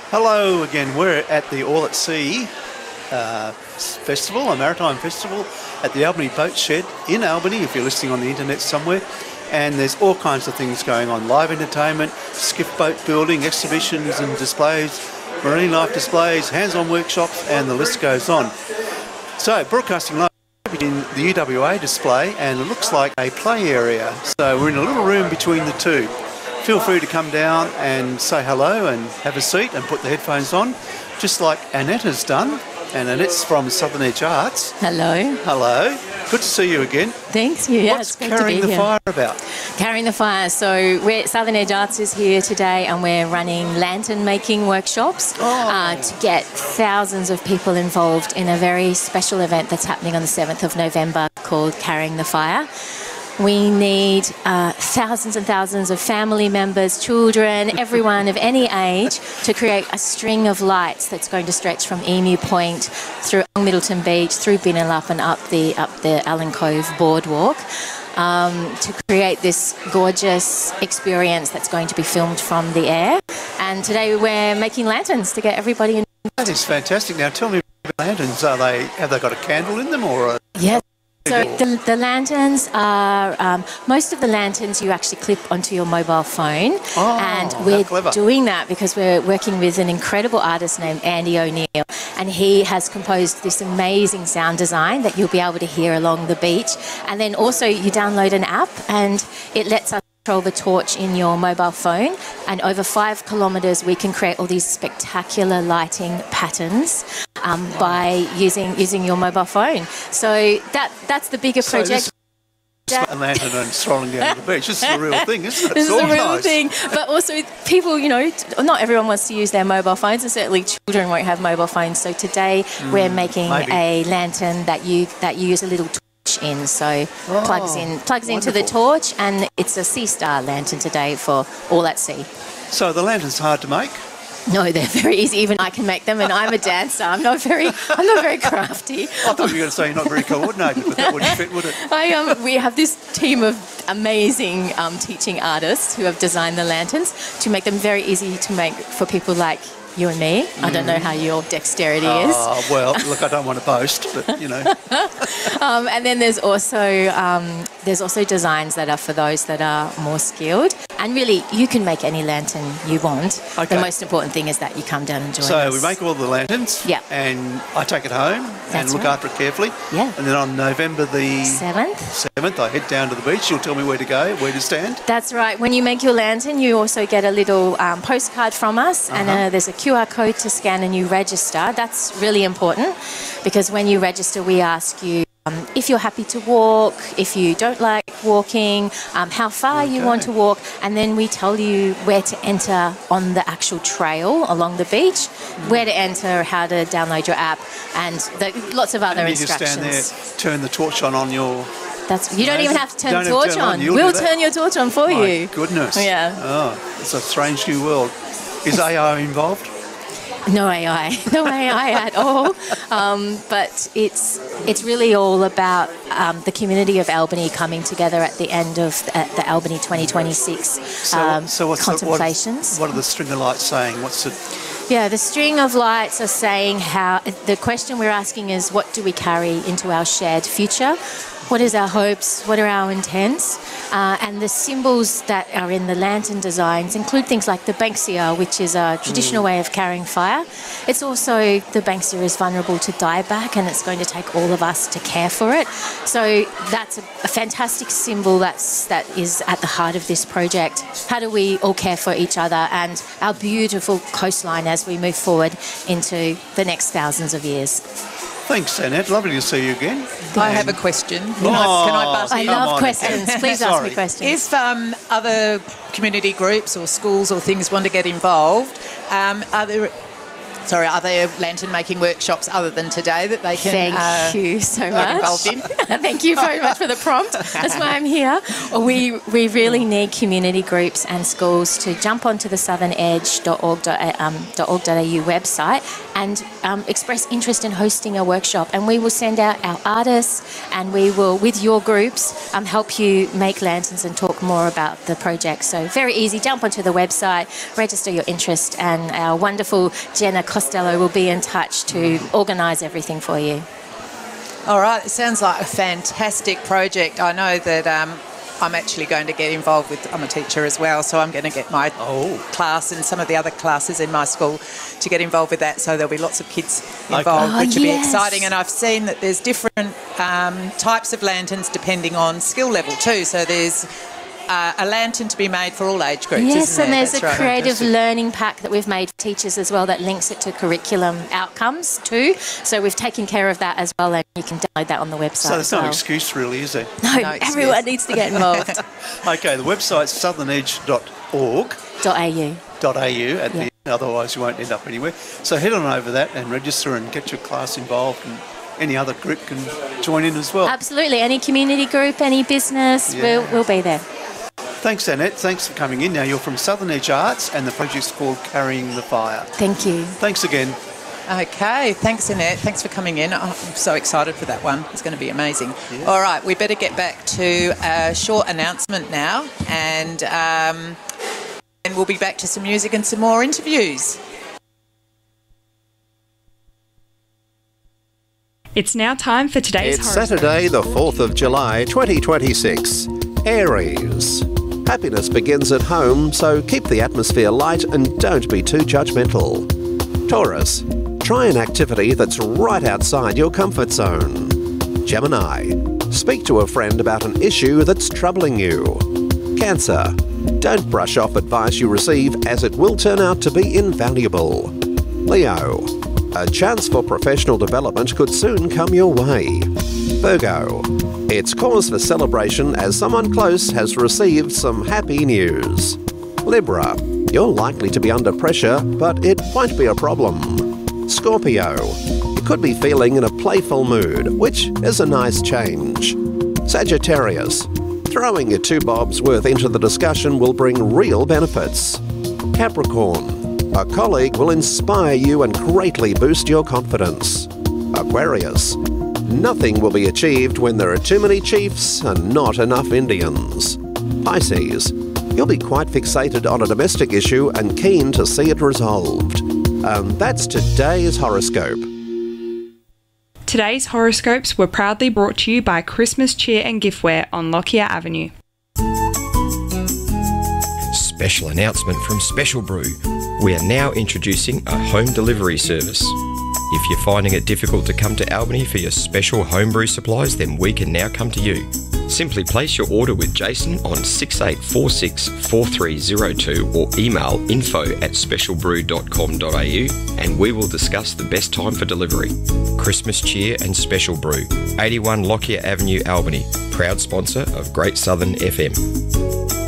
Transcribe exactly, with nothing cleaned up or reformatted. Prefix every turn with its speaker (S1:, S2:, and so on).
S1: Hello again. We're at the All at Sea uh, Festival, a maritime festival at the Albany Boat Shed in Albany, if you're listening on the internet somewhere. And there's all kinds of things going on. Live entertainment, skiff boat building, exhibitions and displays, marine life displays, hands-on workshops, and the list goes on. So, broadcasting live in the U W A display, and it looks like a play area. So we're in a little room between the two. Feel free to come down and say hello and have a seat and put the headphones on, just like Annette has done. And Annette's from Southern Edge Arts.
S2: Hello.
S1: Hello. Good to see you again.
S2: Thanks. Yeah,
S1: What's
S2: it's great
S1: Carrying
S2: to be
S1: the
S2: here.
S1: Fire about?
S2: Carrying the Fire. So we're, Southern Edge Arts is here today, and we're running lantern making workshops
S1: oh.
S2: uh, to get thousands of people involved in a very special event that's happening on the seventh of November called Carrying the Fire. We need uh, thousands and thousands of family members, children, everyone of any age to create a string of lights that's going to stretch from Emu Point through Middleton Beach, through Binnalup and up the up the Allen Cove boardwalk, um, to create this gorgeous experience that's going to be filmed from the air. And today we're making lanterns to get everybody in.
S1: That is fantastic. Now tell me about lanterns. Are they have they got a candle in them or? A
S2: yeah. So the, the lanterns are, um, most of the lanterns you actually clip onto your mobile phone.
S1: Oh,
S2: and we're
S1: clever.
S2: doing that because we're working with an incredible artist named Andy O'Neill, and he has composed this amazing sound design that you'll be able to hear along the beach. And then also you download an app and it lets us control the torch in your mobile phone, and over five kilometres we can create all these spectacular lighting patterns um, wow. by using using your mobile phone. So that that's the bigger
S1: so
S2: project.
S1: This a lantern and strolling down to the beach. This is a real thing, isn't it?
S2: This
S1: it's
S2: is a real
S1: nice.
S2: thing. But also people, you know, not everyone wants to use their mobile phones, and certainly children won't have mobile phones. So today mm, we're making
S1: maybe.
S2: a lantern that you that you use a little in, so
S1: oh,
S2: plugs in plugs
S1: wonderful.
S2: into the torch, and it's a Sea Star lantern today for All at Sea.
S1: So the lantern's hard to make?
S2: No, they're very easy. Even I can make them, and I'm a dancer. I'm not very I'm not very crafty.
S1: I thought you were going to say you're not very coordinated, but that wouldn't fit, would it?
S2: I um we have this team of amazing um, teaching artists who have designed the lanterns to make them very easy to make for people like you and me. Mm. I don't know how your dexterity is.
S1: Oh, well, look, I don't want to boast, but, you know.
S2: um, and then there's also um, there's also designs that are for those that are more skilled. And really, you can make any lantern you want.
S1: Okay.
S2: The most important thing is that you come down and join
S1: so
S2: us.
S1: So we make all the lanterns,
S2: yeah.
S1: and I take it home
S2: That's
S1: and look
S2: right.
S1: after it carefully.
S2: Yeah.
S1: And then on November the
S2: seventh,
S1: seventh, I head down to the beach. You'll tell me where to go, where to stand.
S2: That's right. When you make your lantern, you also get a little um, postcard from us, uh-huh. and uh, there's a Q R code to scan and you register. That's really important because when you register, we ask you um, if you're happy to walk, if you don't like walking, um, how far okay. you want to walk, and then we tell you where to enter on the actual trail along the beach, mm. where to enter, how to download your app, and the, lots of other
S1: and you
S2: instructions.
S1: Just stand there, turn the torch on on your...
S2: That's, you don't even have to turn
S1: don't
S2: the torch
S1: turn
S2: on.
S1: on.
S2: We'll turn your torch on for
S1: My
S2: you.
S1: goodness.
S2: Yeah.
S1: Oh, it's a strange new world. Is A I involved?
S2: No A I, no A I at all. Um, but it's it's really all about um, the community of Albany coming together at the end of the, at the Albany twenty twenty-six
S1: so,
S2: um,
S1: so what's
S2: contemplations.
S1: The, what, what are the string of lights saying? What's it?
S2: Yeah, the string of lights are saying how the question we're asking is, what do we carry into our shared future? What is our hopes? What are our intents? Uh, and the symbols that are in the lantern designs include things like the Banksia, which is a traditional mm. way of carrying fire. It's also, the Banksia is vulnerable to dieback, and it's going to take all of us to care for it. So that's a, a fantastic symbol that's, that is at the heart of this project. How do we all care for each other and our beautiful coastline as we move forward into the next thousands of years?
S1: Thanks, Annette. Lovely to see you again.
S3: I have a question. Can,
S1: oh,
S3: I, can I butt
S2: I
S3: in?
S2: love
S1: on.
S2: questions. Please ask me questions.
S3: If um, other community groups or schools or things want to get involved, um, are there Sorry, are there lantern making workshops other than today that they can
S2: Thank
S3: uh,
S2: you so
S3: get
S2: much.
S3: involved in?
S2: Thank you very much for the prompt. That's why I'm here. We we really need community groups and schools to jump onto the southern edge dot org dot a u website and um, express interest in hosting a workshop. And we will send out our artists and we will, with your groups, um, help you make lanterns and talk more about the project. So very easy. Jump onto the website, register your interest, and our wonderful Jenna Costello will be in touch to organise everything for you.
S3: All right, it sounds like a fantastic project. I know that um, I'm actually going to get involved with, I'm a teacher as well, so I'm going to get my
S1: Oh.
S3: class and some of the other classes in my school to get involved with that, so there'll be lots of kids
S1: Okay.
S3: involved,
S2: Oh,
S3: which will
S2: yes.
S3: be exciting. And I've seen that there's different um, types of lanterns depending on skill level too, so there's Uh, a lantern to be made for all age groups,
S2: Yes,
S3: isn't
S2: and
S3: there?
S2: there's
S3: That's
S2: a
S3: right.
S2: creative
S1: Fantastic.
S2: learning pack that we've made for teachers as well that links it to curriculum outcomes too. So we've taken care of that as well, and you can download that on the website
S1: So there's
S2: as well.
S1: no excuse really, is there?
S2: No,
S3: No excuse.
S2: everyone needs to get involved.
S1: Okay, the website's southern edge dot org
S2: .au.
S1: dot a u at
S2: Yeah.
S1: the end, otherwise you won't end up anywhere. So head on over that and register and get your class involved, and any other group can join in as well.
S2: Absolutely. Any community group, any business,
S1: Yeah.
S2: we'll, we'll be there.
S1: Thanks, Annette. Thanks for coming in. Now you're from Southern Edge Arts and the project's called Carrying the Fire.
S2: Thank you.
S1: Thanks again.
S3: Okay, thanks Annette. Thanks for coming in. Oh, I'm so excited for that one. It's going to be amazing.
S1: Yeah.
S3: All right, we better get back to a short announcement now, and um, and we'll be back to some music and some more interviews.
S4: It's now time for today's
S5: It's
S4: horoscope.
S5: Saturday, the fourth of July, twenty twenty-six. Aries. Happiness begins at home, so keep the atmosphere light and don't be too judgmental. Taurus. Try an activity that's right outside your comfort zone. Gemini. Speak to a friend about an issue that's troubling you. Cancer. Don't brush off advice you receive, as it will turn out to be invaluable. Leo. A chance for professional development could soon come your way. Virgo. It's cause for celebration as someone close has received some happy news. Libra. You're likely to be under pressure, but it won't be a problem. Scorpio. You could be feeling in a playful mood, which is a nice change. Sagittarius. Throwing your two bobs worth into the discussion will bring real benefits. Capricorn. A colleague will inspire you and greatly boost your confidence. Aquarius. Nothing will be achieved when there are too many chiefs and not enough Indians. Pisces. You'll be quite fixated on a domestic issue and keen to see it resolved. And that's today's horoscope.
S4: Today's horoscopes were proudly brought to you by Christmas Cheer and Giftware on Lockyer Avenue.
S6: Special announcement from Special Brew. We are now introducing a home delivery service. If you're finding it difficult to come to Albany for your special homebrew supplies, then we can now come to you. Simply place your order with Jason on six eight four six, four three zero two or email info at special brew dot com dot a u and we will discuss the best time for delivery. Christmas Cheer and Special Brew, eighty-one Lockyer Avenue, Albany, proud sponsor of Great Southern F M.